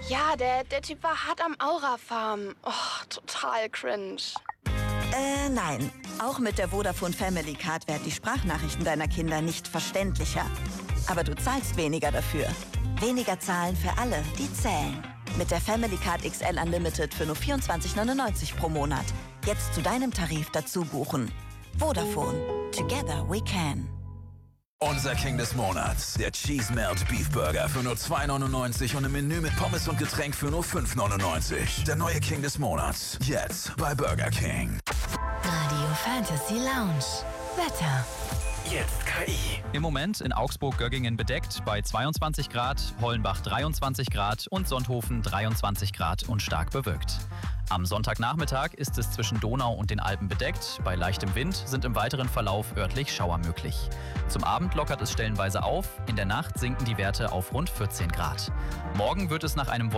Ja, der Typ war hart am Aura-Farm. Oh, total cringe. Nein. Auch mit der Vodafone Family Card werden die Sprachnachrichten deiner Kinder nicht verständlicher. Aber du zahlst weniger dafür. Weniger zahlen für alle, die zählen. Mit der Family Card XL Unlimited für nur 24,99 pro Monat. Jetzt zu deinem Tarif dazu buchen. Vodafone. Together we can. Unser King des Monats, der Cheese Melt Beef Burger für nur 2,99 und im Menü mit Pommes und Getränk für nur 5,99. Der neue King des Monats, jetzt bei Burger King. Radio Fantasy Lounge. Wetter. Jetzt KI. Im Moment in Augsburg-Göggingen bedeckt bei 22 Grad, Hollenbach 23 Grad und Sonthofen 23 Grad und stark bewölkt. Am Sonntagnachmittag ist es zwischen Donau und den Alpen bedeckt. Bei leichtem Wind sind im weiteren Verlauf örtlich Schauer möglich. Zum Abend lockert es stellenweise auf. In der Nacht sinken die Werte auf rund 14 Grad. Morgen wird es nach einem